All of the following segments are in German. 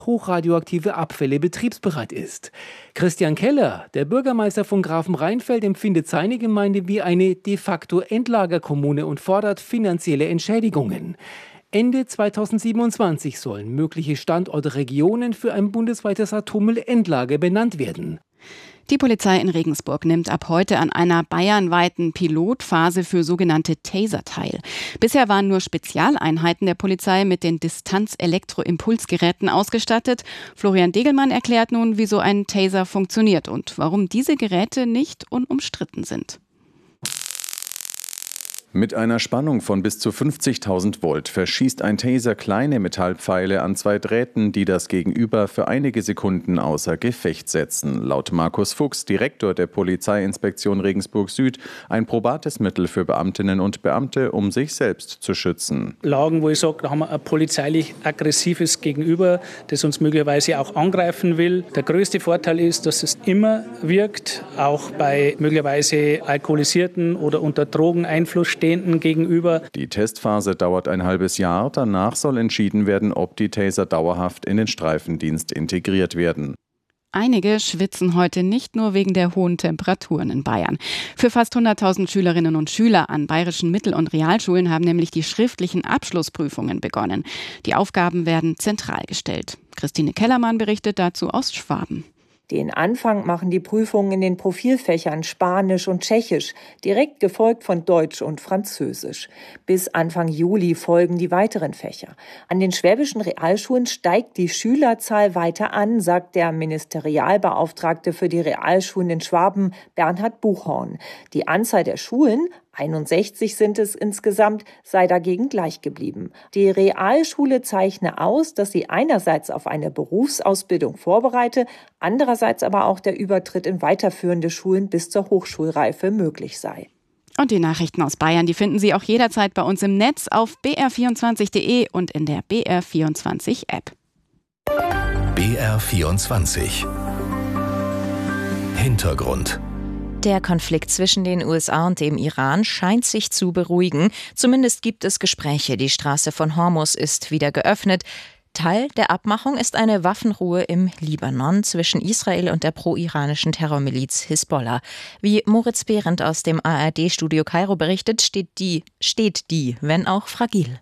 hochradioaktive Abfälle betriebsbereit ist. Christian Keller, der Bürgermeister von Grafenrheinfeld, empfindet seine Gemeinde wie eine de facto Endlagerkommune und fordert finanzielle Entschädigungen. Ende 2027 sollen mögliche Standortregionen für ein bundesweites Atommüllendlager benannt werden. Die Polizei in Regensburg nimmt ab heute an einer bayernweiten Pilotphase für sogenannte Taser teil. Bisher waren nur Spezialeinheiten der Polizei mit den Distanz-Elektroimpulsgeräten ausgestattet. Florian Degelmann erklärt nun, wie so ein Taser funktioniert und warum diese Geräte nicht unumstritten sind. Mit einer Spannung von bis zu 50.000 Volt verschießt ein Taser kleine Metallpfeile an zwei Drähten, die das Gegenüber für einige Sekunden außer Gefecht setzen. Laut Markus Fuchs, Direktor der Polizeiinspektion Regensburg Süd, ein probates Mittel für Beamtinnen und Beamte, um sich selbst zu schützen. Lagen, wo ich sage, da haben wir ein polizeilich aggressives Gegenüber, das uns möglicherweise auch angreifen will. Der größte Vorteil ist, dass es immer wirkt, auch bei möglicherweise alkoholisierten oder unter Drogeneinfluss stehenden gegenüber. Die Testphase dauert ein halbes Jahr. Danach soll entschieden werden, ob die Taser dauerhaft in den Streifendienst integriert werden. Einige schwitzen heute nicht nur wegen der hohen Temperaturen in Bayern. Für fast 100.000 Schülerinnen und Schüler an bayerischen Mittel- und Realschulen haben nämlich die schriftlichen Abschlussprüfungen begonnen. Die Aufgaben werden zentral gestellt. Christine Kellermann berichtet dazu aus Schwaben. Den Anfang machen die Prüfungen in den Profilfächern Spanisch und Tschechisch, direkt gefolgt von Deutsch und Französisch. Bis Anfang Juli folgen die weiteren Fächer. An den schwäbischen Realschulen steigt die Schülerzahl weiter an, sagt der Ministerialbeauftragte für die Realschulen in Schwaben, Bernhard Buchhorn. Die Anzahl der Schulen, 61 sind es insgesamt, sei dagegen gleich geblieben. Die Realschule zeichne aus, dass sie einerseits auf eine Berufsausbildung vorbereite, andererseits aber auch der Übertritt in weiterführende Schulen bis zur Hochschulreife möglich sei. Und die Nachrichten aus Bayern, die finden Sie auch jederzeit bei uns im Netz auf br24.de und in der BR24-App. BR24 Hintergrund. Der Konflikt zwischen den USA und dem Iran scheint sich zu beruhigen. Zumindest gibt es Gespräche. Die Straße von Hormuz ist wieder geöffnet. Teil der Abmachung ist eine Waffenruhe im Libanon zwischen Israel und der pro-iranischen Terrormiliz Hisbollah. Wie Moritz Behrendt aus dem ARD-Studio Kairo berichtet, steht die, wenn auch fragil.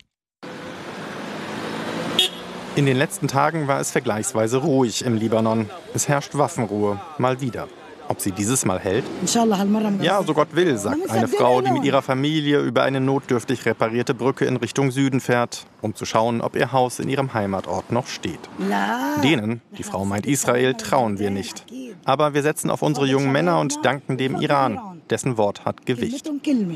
In den letzten Tagen war es vergleichsweise ruhig im Libanon. Es herrscht Waffenruhe, mal wieder. Ob sie dieses Mal hält? Ja, so Gott will, sagt eine Frau, die mit ihrer Familie über eine notdürftig reparierte Brücke in Richtung Süden fährt, um zu schauen, ob ihr Haus in ihrem Heimatort noch steht. Denen, die Frau meint Israel, trauen wir nicht. Aber wir setzen auf unsere jungen Männer und danken dem Iran. Dessen Wort hat Gewicht.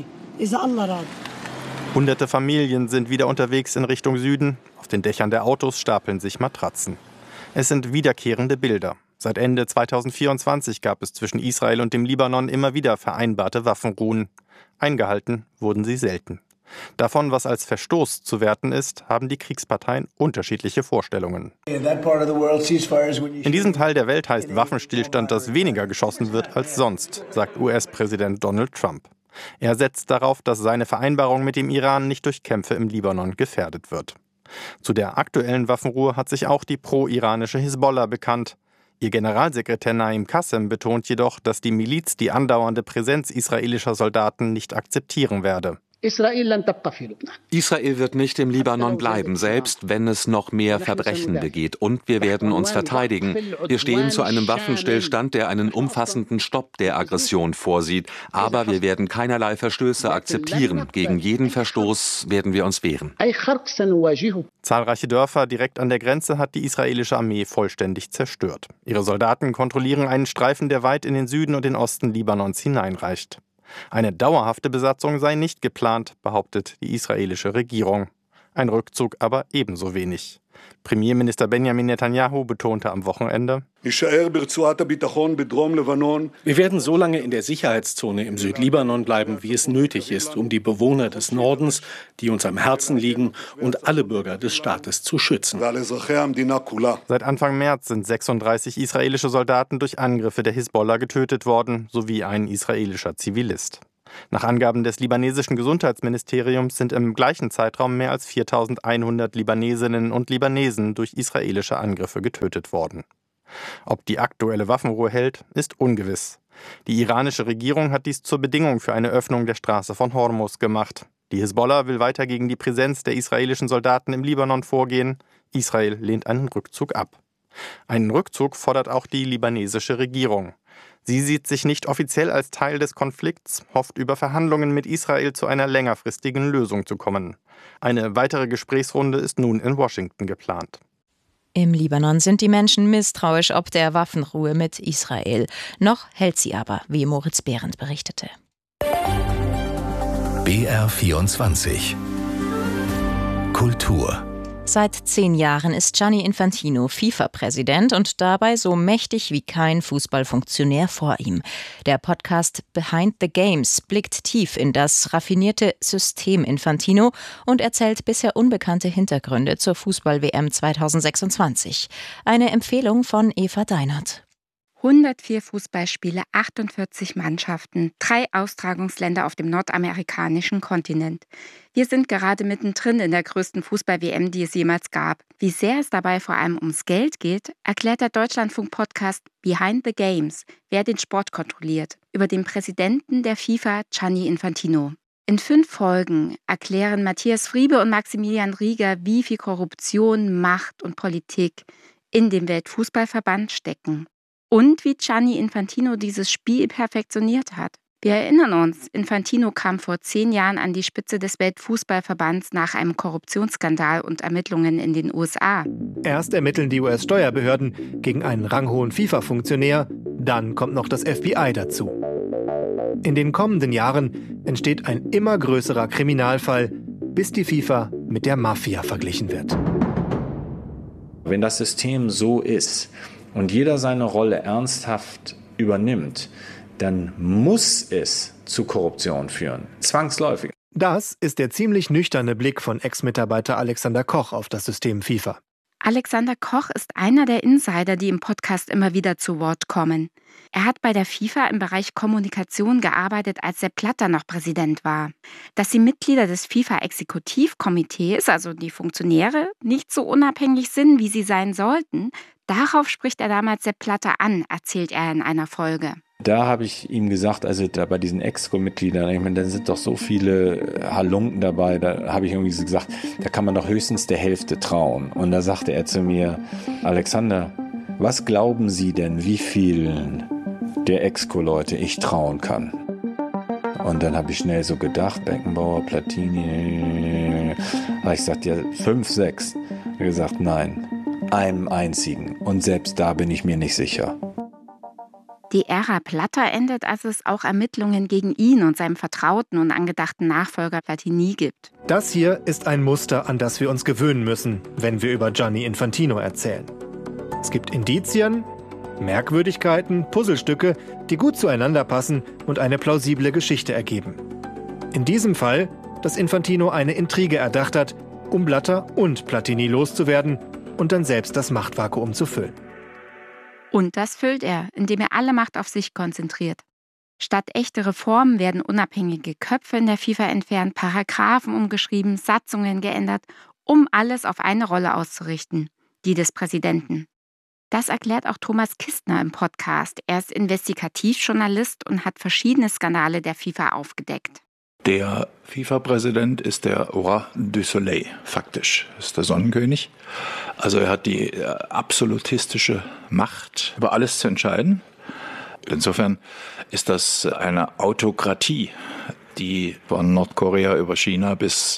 Hunderte Familien sind wieder unterwegs in Richtung Süden. Auf den Dächern der Autos stapeln sich Matratzen. Es sind wiederkehrende Bilder. Seit Ende 2024 gab es zwischen Israel und dem Libanon immer wieder vereinbarte Waffenruhen. Eingehalten wurden sie selten. Davon, was als Verstoß zu werten ist, haben die Kriegsparteien unterschiedliche Vorstellungen. In diesem Teil der Welt heißt Waffenstillstand, dass weniger geschossen wird als sonst, sagt US-Präsident Donald Trump. Er setzt darauf, dass seine Vereinbarung mit dem Iran nicht durch Kämpfe im Libanon gefährdet wird. Zu der aktuellen Waffenruhe hat sich auch die pro-iranische Hisbollah bekannt. Ihr Generalsekretär Naim Qassem betont jedoch, dass die Miliz die andauernde Präsenz israelischer Soldaten nicht akzeptieren werde. Israel wird nicht im Libanon bleiben, selbst wenn es noch mehr Verbrechen begeht. Und wir werden uns verteidigen. Wir stehen zu einem Waffenstillstand, der einen umfassenden Stopp der Aggression vorsieht. Aber wir werden keinerlei Verstöße akzeptieren. Gegen jeden Verstoß werden wir uns wehren. Zahlreiche Dörfer direkt an der Grenze hat die israelische Armee vollständig zerstört. Ihre Soldaten kontrollieren einen Streifen, der weit in den Süden und den Osten Libanons hineinreicht. Eine dauerhafte Besatzung sei nicht geplant, behauptet die israelische Regierung. Ein Rückzug aber ebenso wenig. Premierminister Benjamin Netanyahu betonte am Wochenende: Wir werden so lange in der Sicherheitszone im Südlibanon bleiben, wie es nötig ist, um die Bewohner des Nordens, die uns am Herzen liegen, und alle Bürger des Staates zu schützen. Seit Anfang März sind 36 israelische Soldaten durch Angriffe der Hisbollah getötet worden, sowie ein israelischer Zivilist. Nach Angaben des libanesischen Gesundheitsministeriums sind im gleichen Zeitraum mehr als 4.100 Libanesinnen und Libanesen durch israelische Angriffe getötet worden. Ob die aktuelle Waffenruhe hält, ist ungewiss. Die iranische Regierung hat dies zur Bedingung für eine Öffnung der Straße von Hormuz gemacht. Die Hisbollah will weiter gegen die Präsenz der israelischen Soldaten im Libanon vorgehen. Israel lehnt einen Rückzug ab. Einen Rückzug fordert auch die libanesische Regierung. Sie sieht sich nicht offiziell als Teil des Konflikts, hofft über Verhandlungen mit Israel zu einer längerfristigen Lösung zu kommen. Eine weitere Gesprächsrunde ist nun in Washington geplant. Im Libanon sind die Menschen misstrauisch ob der Waffenruhe mit Israel. Noch hält sie aber, wie Moritz Behrendt berichtete. BR24 Kultur. Seit 10 Jahren ist Gianni Infantino FIFA-Präsident und dabei so mächtig wie kein Fußballfunktionär vor ihm. Der Podcast Behind the Games blickt tief in das raffinierte System Infantino und erzählt bisher unbekannte Hintergründe zur Fußball-WM 2026. Eine Empfehlung von Eva Deinert. 104 Fußballspiele, 48 Mannschaften, 3 Austragungsländer auf dem nordamerikanischen Kontinent. Wir sind gerade mittendrin in der größten Fußball-WM, die es jemals gab. Wie sehr es dabei vor allem ums Geld geht, erklärt der Deutschlandfunk-Podcast Behind the Games, wer den Sport kontrolliert, über den Präsidenten der FIFA, Gianni Infantino. In 5 Folgen erklären Matthias Friebe und Maximilian Rieger, wie viel Korruption, Macht und Politik in dem Weltfußballverband stecken. Und wie Gianni Infantino dieses Spiel perfektioniert hat. Wir erinnern uns, Infantino kam vor 10 Jahren an die Spitze des Weltfußballverbands nach einem Korruptionsskandal und Ermittlungen in den USA. Erst ermitteln die US-Steuerbehörden gegen einen ranghohen FIFA-Funktionär, dann kommt noch das FBI dazu. In den kommenden Jahren entsteht ein immer größerer Kriminalfall, bis die FIFA mit der Mafia verglichen wird. Wenn das System so ist und jeder seine Rolle ernsthaft übernimmt, dann muss es zu Korruption führen. Zwangsläufig. Das ist der ziemlich nüchterne Blick von Ex-Mitarbeiter Alexander Koch auf das System FIFA. Alexander Koch ist einer der Insider, die im Podcast immer wieder zu Wort kommen. Er hat bei der FIFA im Bereich Kommunikation gearbeitet, als Sepp Blatter noch Präsident war. Dass die Mitglieder des FIFA-Exekutivkomitees, also die Funktionäre, nicht so unabhängig sind, wie sie sein sollten, darauf spricht er damals Sepp Blatter an, erzählt er in einer Folge. Da habe ich ihm gesagt, also da bei diesen Exco-Mitgliedern, ich meine, da sind doch so viele Halunken dabei, da habe ich irgendwie so gesagt, da kann man doch höchstens der Hälfte trauen. Und da sagte er zu mir, Alexander, was glauben Sie denn, wie vielen der Exco-Leute ich trauen kann? Und dann habe ich schnell so gedacht, Beckenbauer, Platini, habe ich gesagt, ja 5, 6. Er hat gesagt, nein, einem einzigen. Und selbst da bin ich mir nicht sicher. Die Ära Blatter endet, als es auch Ermittlungen gegen ihn und seinem vertrauten und angedachten Nachfolger Platini gibt. Das hier ist ein Muster, an das wir uns gewöhnen müssen, wenn wir über Gianni Infantino erzählen. Es gibt Indizien, Merkwürdigkeiten, Puzzlestücke, die gut zueinander passen und eine plausible Geschichte ergeben. In diesem Fall, dass Infantino eine Intrige erdacht hat, um Blatter und Platini loszuwerden und dann selbst das Machtvakuum zu füllen. Und das füllt er, indem er alle Macht auf sich konzentriert. Statt echte Reformen werden unabhängige Köpfe in der FIFA entfernt, Paragraphen umgeschrieben, Satzungen geändert, um alles auf eine Rolle auszurichten, die des Präsidenten. Das erklärt auch Thomas Kistner im Podcast. Er ist Investigativjournalist und hat verschiedene Skandale der FIFA aufgedeckt. Der FIFA-Präsident ist der Roi du Soleil, faktisch. Ist der Sonnenkönig. Also er hat die absolutistische Macht, über alles zu entscheiden. Insofern ist das eine Autokratie, die von Nordkorea über China bis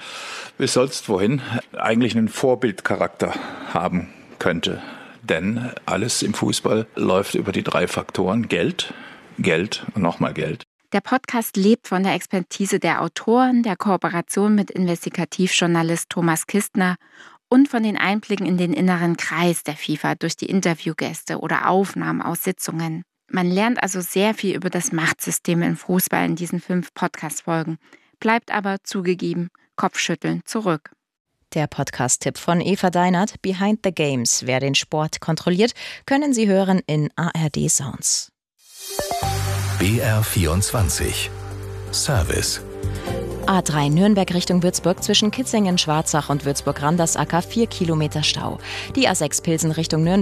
sonst wohin eigentlich einen Vorbildcharakter haben könnte. Denn alles im Fußball läuft über die 3 Faktoren Geld, Geld und nochmal Geld. Der Podcast lebt von der Expertise der Autoren, der Kooperation mit Investigativjournalist Thomas Kistner und von den Einblicken in den inneren Kreis der FIFA durch die Interviewgäste oder Aufnahmen aus Sitzungen. Man lernt also sehr viel über das Machtsystem im Fußball in diesen 5 Podcast-Folgen, bleibt aber zugegeben Kopfschütteln zurück. Der Podcast-Tipp von Eva Deinert, Behind the Games. Wer den Sport kontrolliert, können Sie hören in ARD Sounds. BR24 Service. A3 Nürnberg Richtung Würzburg zwischen Kitzingen, Schwarzach und Würzburg-Randersacker 4 Kilometer Stau. Die A6 Pilsen Richtung Nürnberg